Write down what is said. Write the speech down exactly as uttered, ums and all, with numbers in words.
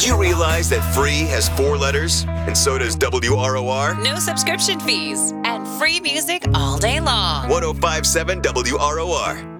you realize that free has four letters? And so does W R O R? No subscription fees and free music all day long. one oh five point seven W R O R.